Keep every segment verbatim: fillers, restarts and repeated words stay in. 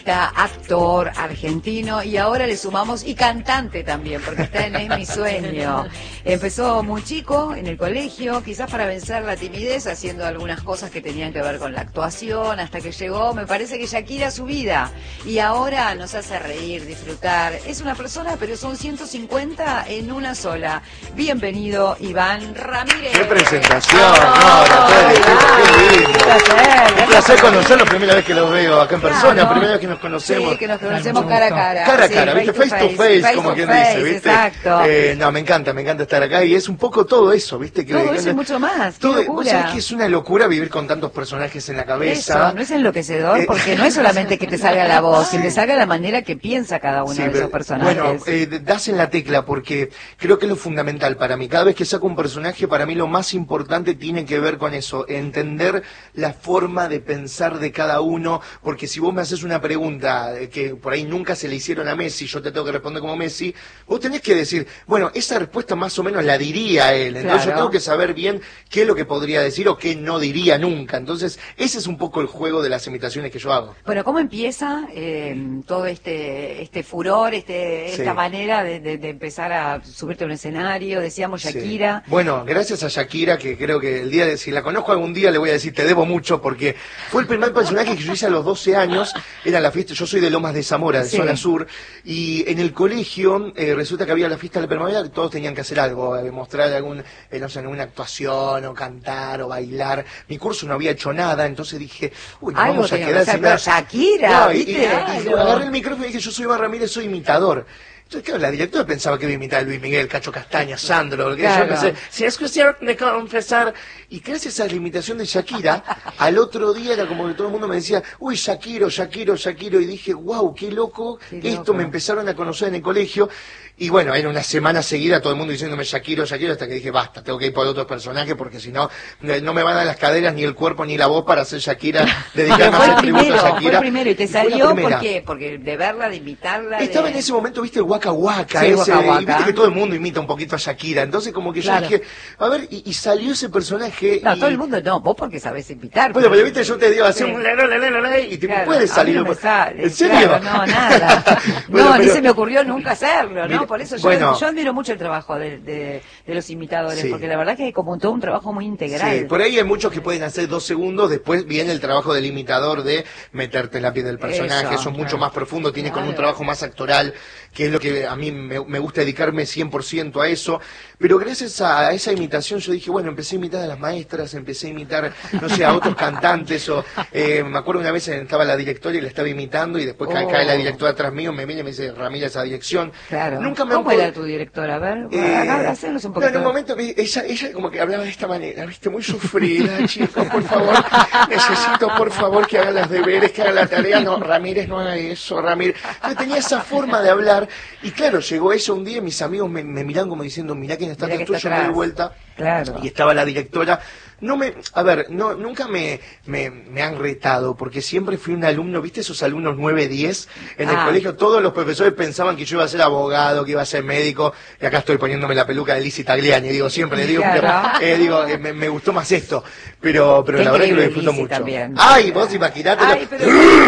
Actor argentino y ahora le sumamos y cantante también, porque está en Es mi sueño. Empezó muy chico en el colegio, quizás para vencer la timidez, haciendo algunas cosas que tenían que ver con la actuación, hasta que llegó, me parece que Shakira su vida, y ahora nos hace reír, disfrutar. Es una persona, pero son ciento cincuenta en una sola. Bienvenido, Iván Ramírez. ¡Qué presentación! Oh, no, Natalia, qué lindo. Un placer. Un placer conocerlo, primera vez que lo veo acá en persona, claro. Primera vez que nos conocemos. Sí, que nos conocemos cara a cara. Cara a sí, cara, ¿viste? Face to face, face, face como to quien face, dice, ¿viste? Exacto. Eh, no, me encanta, me encanta estar acá y es un poco todo eso, ¿viste? Que, todo que, eso y mucho más. Todo, qué locura. Vos sabés que es una locura vivir con tantos personajes en la cabeza. Eso, no es enloquecedor, eh, porque no es solamente que te salga la voz, que te salga la manera que piensa cada uno sí, de esos personajes. Bueno, eh, das en la tecla, porque creo que es lo fundamental para mí. Cada vez que saco un personaje, para mí lo más importante tiene que ver con eso, entender la forma de pensar de cada uno, porque si vos me haces una pregunta que por ahí nunca se le hicieron a Messi, yo te tengo que responder como Messi, vos tenés que decir, bueno, esa respuesta más o menos la diría él, entonces claro. Yo tengo que saber bien qué es lo que podría decir o qué no diría nunca, entonces ese es un poco el juego de las imitaciones que yo hago. Bueno, ¿cómo empieza eh, todo este este furor, este esta sí. manera de, de, de empezar a subirte a un escenario? Decíamos Shakira. Sí. Bueno, gracias a Shakira, que creo que el día de, si la conozco algún día le voy a decir, te debo mucho, porque fue el primer personaje que yo hice a los doce años, era la fiesta, yo soy de Lomas de Zamora, de sí. zona sur, y en el colegio eh, resulta que había la fiesta de la primavera, que todos tenían que hacer algo, eh, mostrar algún, eh, no sé, alguna actuación, o cantar, o bailar. Mi curso no había hecho nada, entonces dije, uy, no vamos a quedar sin nada. Shakira, no, y, y, y, y agarré el micrófono y dije, yo soy Iván Ramírez, soy imitador. Entonces, claro, la directora pensaba que iba a imitar a Luis Miguel, Cacho Castaña, Sandro, porque claro. Yo pensé, si es cuestión de confesar, y gracias a la imitación de Shakira, al otro día era como que todo el mundo me decía, uy, Shakiro, Shakiro, Shakiro, y dije, wow, qué loco, qué esto loco. Me empezaron a conocer en el colegio, y bueno, era una semana seguida todo el mundo diciéndome Shakiro, Shakiro, hasta que dije, basta, tengo que ir por otros personajes, porque si no, no me van a dar las caderas, ni el cuerpo, ni la voz para hacer Shakira, dedicarme a hacer tributo a Shakira. Fue primero, y te salió, ¿por qué? Porque de verla, de imitarla. Estaba de... en ese momento, viste, el Waka Waka, sí, ese, Waka Waka. Y viste que todo el mundo imita un poquito a Shakira, entonces como que yo claro. dije, a ver, y, y salió ese personaje. No, y... todo el mundo no, vos porque sabés imitar. Bueno, pero viste, yo te digo, hacer sí. un lero, lero, lero, y te claro, puede salir. No me sale. ¿En serio? Claro, no, nada. bueno, no, pero... ni se me ocurrió nunca hacerlo, ¿no? Mira, por eso yo, bueno, yo admiro mucho el trabajo de, de, de los imitadores, sí. porque la verdad que hay como todo un trabajo muy integral. Sí, por ahí hay muchos que pueden hacer dos segundos, después viene el trabajo del imitador de meterte en la piel del personaje, eso, eso es mucho claro. más profundo, tiene claro. con un trabajo más actoral, que es lo que a mí me, me gusta dedicarme cien por ciento a eso, pero gracias a esa imitación yo dije, bueno, empecé a imitar a las maestras, empecé a imitar, no sé, a otros cantantes, o eh, me acuerdo una vez estaba la directora y la estaba imitando, y después oh. cae la directora atrás mío, me viene y me dice, Ramírez, esa dirección. Claro. Nunca me ¿Cómo han... era tu directora? A ver, eh, hacernos un poquito. No, en un momento, ella, ella como que hablaba de esta manera, viste, muy sufrida, chicos, por favor, necesito, por favor, que hagan los deberes, que hagan la tarea, no, Ramírez, no haga eso, Ramírez. Yo tenía esa forma de hablar, y claro, llegó eso un día, y mis amigos me, me miran como diciendo, mirá quién está atrás tuyo, me doy vuelta, claro. y estaba la directora. No me, a ver, no, nunca me, me, me han retado, porque siempre fui un alumno, ¿viste esos alumnos nueve diez? En el ah. colegio todos los profesores pensaban que yo iba a ser abogado, que iba a ser médico, y acá estoy poniéndome la peluca de Lizzy Tagliani, digo, siempre le digo, claro. pero, eh, digo, eh, me, me gustó más esto, pero, pero la verdad que lo disfruto mucho. También. Ay, vos imaginate. Ay, pero...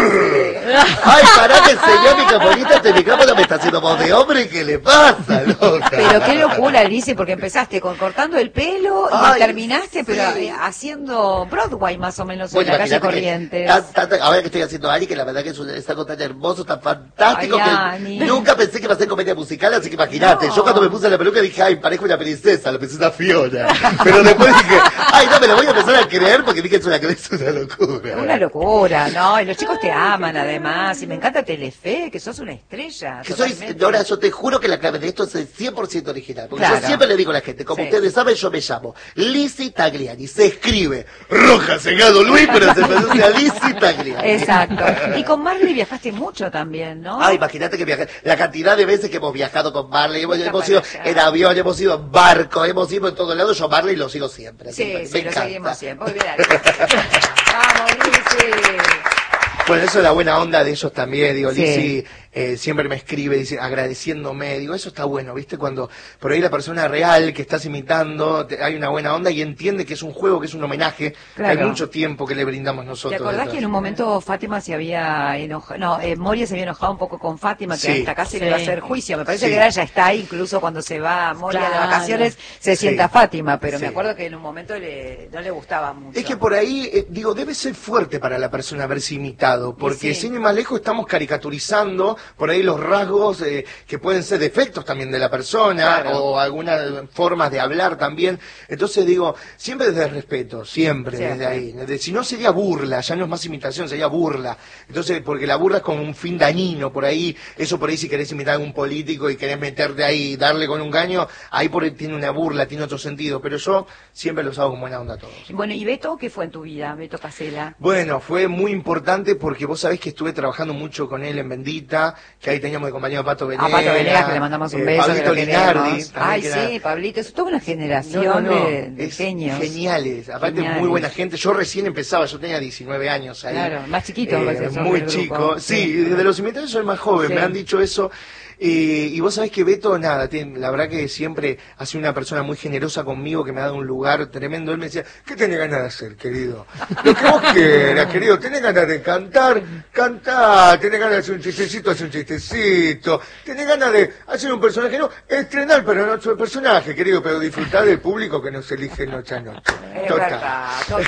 Ay, pará que enseñó mi caponita, este micrófono me está haciendo voz de hombre, ¿qué le pasa, loca? Pero qué locura, Lizzy, porque empezaste con cortando el pelo, y Ay, terminaste, pero sí. haciendo Broadway más o menos bueno, en la calle Corrientes. Que, ahora que estoy haciendo Ari, que la verdad que es, un, es algo tan hermoso, tan fantástico, ay, que Ani. Nunca pensé que iba a ser comedia musical, así que imagínate, no. Yo cuando me puse la peluca dije, ay, parezco una princesa, la princesa Fiona. Pero después dije, ay, no, me lo voy a empezar a creer porque vi que es una, es una locura. Una locura, no, y los chicos te aman además, y me encanta Telefe, que sos una estrella. Que soy, ahora yo te juro que la clave de esto es cien por ciento original, porque claro. yo siempre le digo a la gente, como sí. ustedes saben, yo me llamo Lizzy Tagliani, se escribe Roja Segado Luis, pero se pronuncia Lizzy Tagliani. Exacto. Y con Marley viajaste mucho también, ¿no? Ah, imagínate que viajé, la cantidad de veces que hemos viajado con Marley, hemos, hemos ido en avión, hemos ido en barco, hemos ido en todos lados, yo Marley lo sigo siempre. Sí, me, sí, me lo encanta. seguimos siempre. Muy bien. Vamos, Lizzy. Bueno, eso es la buena onda de ellos también, digo, Sí. Lizzy eh, siempre me escribe dice, agradeciéndome, digo, eso está bueno, ¿viste? Cuando por ahí la persona real que estás imitando, te, hay una buena onda y entiende que es un juego, que es un homenaje, Claro. hay mucho tiempo que le brindamos nosotros. ¿Te acordás detrás. que en un momento Fátima se había enojado? No, eh, Moria se había enojado un poco con Fátima, que Sí. hasta casi Sí. le iba a hacer juicio. Me parece Sí. que ahora ya está ahí, incluso cuando se va Moria de Claro. vacaciones, se Sí. sienta Fátima, pero Sí. me acuerdo que en un momento le, no le gustaba mucho. Es que por ahí, eh, digo, debe ser fuerte para la persona haberse imitado, porque Y sí. sin ir más lejos estamos caricaturizando por ahí los rasgos eh, que pueden ser defectos también de la persona, Claro. o algunas formas de hablar también. Entonces digo, siempre desde el respeto, siempre, Siempre. desde ahí. Desde- si no sería burla, ya no es más imitación, sería burla. Entonces, porque la burla es con un fin dañino, por ahí, eso por ahí si querés imitar a algún político y querés meterte ahí, darle con un caño, ahí por ahí tiene una burla, tiene otro sentido, pero yo siempre los hago con buena onda a todos. Bueno, ¿y Beto qué fue en tu vida, Beto Casella? Bueno, fue muy importante porque vos sabés que estuve trabajando mucho con él en Bendita, que ahí teníamos de compañero a Pato Venegas. A Pato Venegas, que le mandamos un eh, beso, Pablito que lo Linardi, queremos. también, Ay, que era- sí, Pablito, es toda una No, generación no, no, de, de es genios. geniales, aparte Geniales. muy buena gente. Yo recién empezaba, yo tenía diecinueve años ahí. Claro, más chiquito, Eh, me parece, sos muy del chico, grupo. sí, Sí. de los invitados soy más joven, Sí. me han dicho eso. Eh, y vos sabés que Beto, nada, tiene- la verdad que siempre ha sido una persona muy generosa conmigo, que me ha dado un lugar tremendo. Él me decía, ¿qué tenés ganas de hacer, querido? Lo que vos quieras, querido, tenés ganas de cantar, cantá, tenés ganas de hacer un chistecito, hacer un chistecito, tenés ganas de hacer un personaje, no, estrenar pero no otro personaje, querido, pero disfrutar del público que nos elige noche a noche. Es Total. verdad,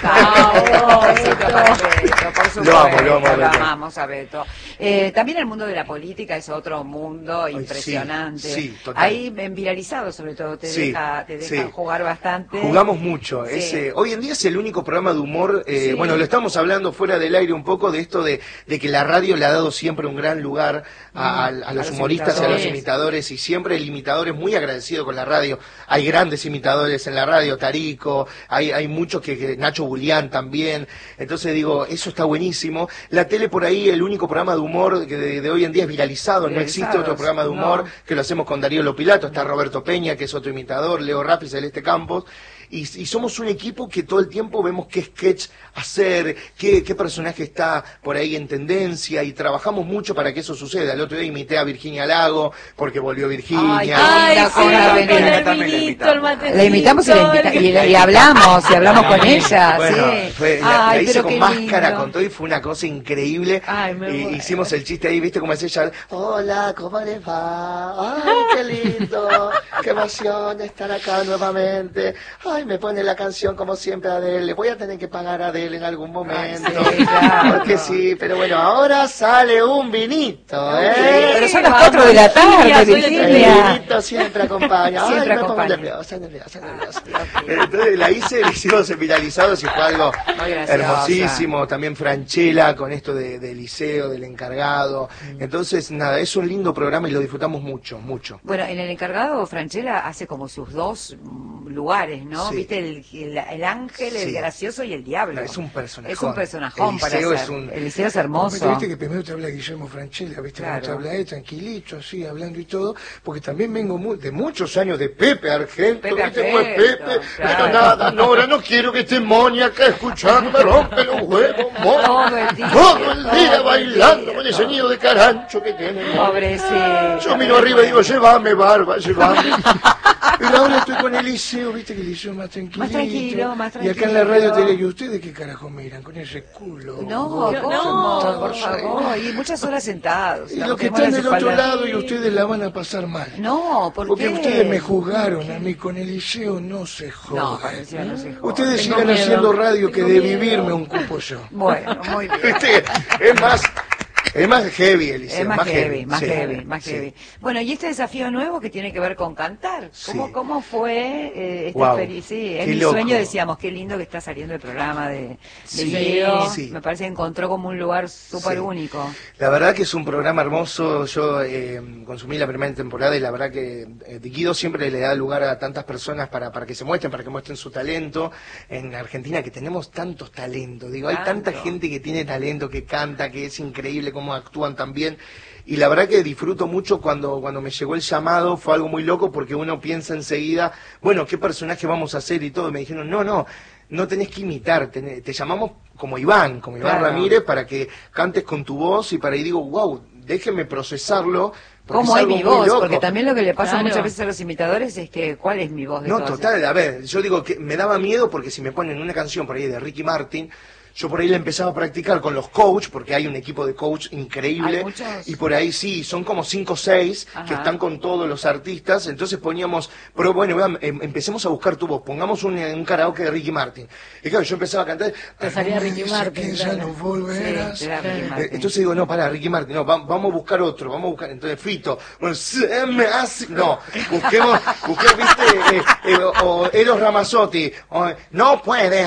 total. Besito para Beto, por supuesto, Lo amo, lo amo, lo Beto. amamos a Beto. Eh, también el mundo de la política es otro mundo impresionante. sí, sí, total. Ahí en viralizado sobre todo, te, Sí, deja, te dejan sí. jugar bastante. Jugamos mucho. Sí. Es, eh, hoy en día es el único programa de humor. eh, Sí. Bueno, lo estamos hablando fuera del aire un poco de esto de, de que la radio le ha dado siempre un gran lugar a, a- a los Mm, los humoristas y a los imitadores. imitadores. Y siempre el imitador es muy agradecido con la radio. Hay grandes imitadores en la radio, Tarico, hay, hay muchos que, que- Nacho Julián también. Entonces digo, eso está buenísimo. La tele por ahí, el único programa de humor que de, de hoy en día es viralizado. No existe Viralizados, otro programa de humor no. que lo hacemos con Darío Lopilato. Está Roberto Peña, que es otro imitador, Leo Rappi, Celeste Campos. Y, y somos un equipo que todo el tiempo vemos qué sketch hacer, qué, qué personaje está por ahí en tendencia, y trabajamos mucho para que eso suceda. El otro día imité a Virginia Lago, porque volvió Virginia. Ay, Ay, La sí, cola con venía, el también la vinito, el invitamos. matecito. La invitamos y, la invita- y, la- y hablamos, y hablamos con ella, Bueno, sí. fue- la, Ay, la hice pero con qué máscara, lindo. con todo, y fue una cosa increíble. Ay, me y, muero. hicimos el chiste ahí, ¿viste cómo es ella? Hola, ¿cómo les va? Ay, qué lindo, qué emoción estar acá nuevamente. Ay, me pone la canción como siempre Adele. Voy a tener que pagar a Adele en algún momento. Ay, sí, claro. Porque sí, pero bueno, ahora sale un vinito, Sí, ¿eh? pero son las cuatro de la tarde, Virginia, soy de El Virginia. vinito siempre acompaña. Ay, Siempre me pongo acompaña. nerviosa, nerviosa, nerviosa. Entonces la hice, le hicimos viralizados y fue algo Muy graciosa. hermosísimo. También Franchella con esto de, del liceo, del encargado. Entonces, nada, es un lindo programa y lo disfrutamos mucho, mucho. Bueno, en el encargado, Franchella hace como sus dos mm, lugares, ¿no? Sí. ¿Viste? El, el, el ángel, el Sí. gracioso y el diablo. No, es un personajón. Es un personajón El para liceo hacer. es un- El liceo es Viste, hermoso. viste que primero te habla Guillermo Franchella, viste Claro. cómo te habla él, tranquilito, así, hablando y todo, porque también vengo mu- de muchos años de Pepe Argento, Pepe viste cómo es Argento, Pepe, claro. pero nada, Nora, no quiero que esté Moni acá escuchando, me rompe los huevos, Moni. Todo el día, Todo el día todo el bailando día. con ese nido de carancho que tiene. Moni. Pobrecito. Yo miro arriba y digo, llévame, barba, llévame. Pero ahora estoy con el liceo, viste que el liceo es más tranquilito. Más tranquilo, más Y acá en la radio te tranquilo. digo, ¿y ustedes qué carajo miran con ese culo? No, gordo, ¿cómo? sentado Por ahí? favor. Y muchas horas sentados. Y La los que tenemos están las del otro espaldas- lado y ustedes la van a pasar mal. No, ¿por Porque qué? ustedes me juzgaron a mí con el liceo, no se No, jodan. parecía no se joda. Ustedes Tengo sigan miedo, haciendo radio que tengo de miedo. vivir me ocupo yo. Bueno, muy bien. Viste, es más, es más heavy el liceo. Es más heavy, más sí, heavy, más sí. heavy. Bueno, y este desafío nuevo que tiene que ver con cantar. ¿Cómo, Sí. cómo fue eh, esta Guau, experiencia? Sí, en qué mi loco. sueño decíamos, qué lindo que está saliendo el programa de, de Sí, video. sí. Me parece que encontró como un lugar súper Sí. único. La verdad que es un programa hermoso. Yo eh, consumí la primera temporada y la verdad que eh, Guido siempre le da lugar a tantas personas para, para que se muestren, para que muestren su talento. En Argentina que tenemos tantos talentos, digo, hay tanta Tanto. gente que tiene talento, que canta, que es increíble cómo actúan también. Y la verdad que disfruto mucho cuando, cuando me llegó el llamado, fue algo muy loco porque uno piensa enseguida, bueno, ¿qué personaje vamos a hacer y todo? Y me dijeron, no, no, no tenés que imitar, tenés- te llamamos como Iván, como Iván Claro. Ramírez, para que cantes con tu voz y para ahí digo, wow, déjenme procesarlo. porque ¿Cómo es es algo mi muy voz? loco. Porque también lo que le pasa Claro. muchas veces a los imitadores es que, ¿cuál es mi voz de No, todas total, a ver, yo digo que me daba miedo porque si me ponen una canción por ahí de Ricky Martin, yo por ahí la empezaba a practicar con los coach, porque hay un equipo de coach increíble, ¿Hay muchos? y por ahí sí, son como cinco o seis que Ajá. están con todos los artistas, entonces poníamos, pero bueno, vean, em- empecemos a buscar tu voz, pongamos un, un karaoke de Ricky Martin. Y claro, yo empezaba a cantar, Te salía "Algún Ricky día sé Martin, que ya claro. no volverás". Sí, era Ricky Eh, Martin. Entonces digo, no, pará, Ricky Martin, no, va- vamos a buscar otro, vamos a buscar, entonces Fito, bueno, se me hace, no, busquemos, busquemos, viste, eh, eh, o Eros Ramazzotti, o, no puedes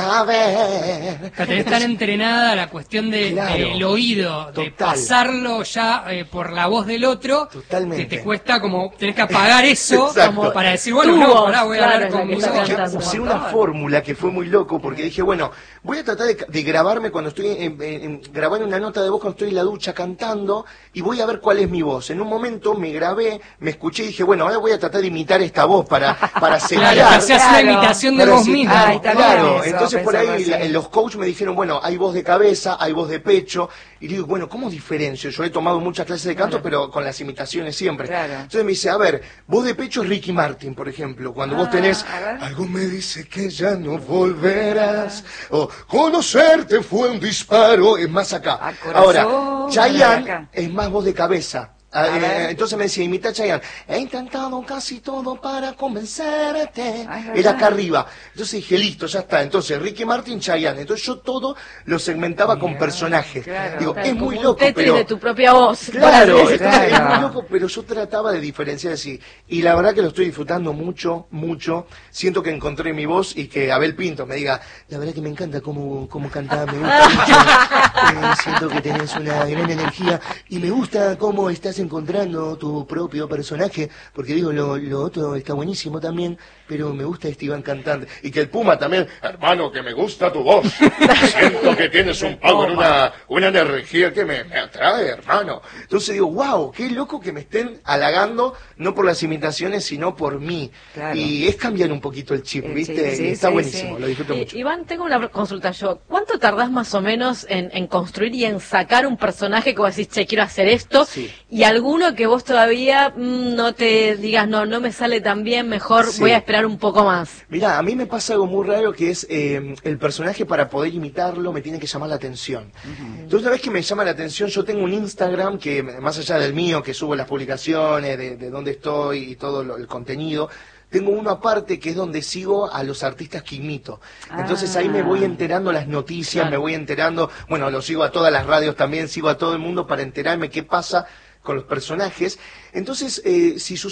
haber. Pero tenés tan entrenada la cuestión de, Claro. del oído, de Total. pasarlo ya eh, por la voz del otro, Totalmente. que te cuesta como, tenés que apagar eso Exacto. como para decir, bueno, Tu no, voz, pará, voy a claro, hablar es la con que mi está voz. cantando. Usé una fórmula que fue muy loco porque dije, bueno, voy a tratar de, de grabarme cuando estoy, en, en- en- grabar una nota de voz cuando estoy en la ducha cantando y voy a ver cuál es mi voz. En un momento me grabé, me escuché y dije, bueno, ahora voy a tratar de imitar esta voz para, para separar. Claro, que hacías una Claro. imitación de Para vos decir, mismo. ah, está bien claro, eso, entonces por ahí pensarlo así. la- los coaches me dijeron, bueno, hay voz de cabeza, hay voz de pecho, y digo, bueno, ¿cómo diferencio? Yo he tomado muchas clases de canto, pero con las imitaciones siempre. Claro. Entonces me dice, a ver, voz de pecho es Ricky Martin, por ejemplo, cuando vos Ah, tenés, a ver. algo me dice que ya no volverás, o conocerte fue un disparo, es más acá. Ah, corazón, Ahora, de Chayanne acá. es más voz de cabeza. Ah, A eh, ver. entonces me decía, imita a Chayanne. He intentado casi todo para convencerte. Ah, es Era verdad. acá arriba. Entonces dije, listo, ya está. Entonces, Ricky Martin, Chayanne. Entonces yo todo lo segmentaba con personajes. claro. Digo, Claro, es como muy un loco, Tetris pero... de tu propia voz. Claro, Para- es, Claro. es muy loco, pero yo trataba de diferenciar así. Y la verdad que lo estoy disfrutando mucho, mucho. Siento que encontré mi voz y que Abel Pinto me diga, la verdad que me encanta cómo, cómo cantás, me gusta mucho. Eh, siento que tenés una gran energía y me gusta cómo estás encontrando tu propio personaje, porque digo, lo, lo otro está buenísimo también, pero me gusta este Iván cantante. Y que el Puma también, hermano, que me gusta tu voz. Siento que tienes un power, una, una energía que me, me atrae, hermano. Entonces digo, wow, qué loco que me estén halagando, no por las imitaciones, sino por mí. Claro. Y es cambiar un poquito el chip, El ¿viste? chip, sí, y está sí, buenísimo, sí. lo disfruto I- mucho. Iván, tengo una consulta yo. ¿Cuánto tardás más o menos en, en construir y en sacar un personaje que vos decís, che, quiero hacer esto? Sí. Y alguno que vos todavía mm, no te digas, no, no me sale tan bien, mejor Sí. voy a esperar un poco más. Mirá, a mí me pasa algo muy raro que es eh, el personaje para poder imitarlo me tiene que llamar la atención. Entonces una vez que me llama la atención, yo tengo un Instagram que más allá del mío, que subo las publicaciones, de, de dónde estoy y todo lo- el contenido, tengo uno aparte que es donde sigo a los artistas que imito. Entonces ahí me voy enterando las noticias, Claro. me voy enterando, bueno, lo sigo a todas las radios también, sigo a todo el mundo para enterarme qué pasa con los personajes. Entonces, eh, si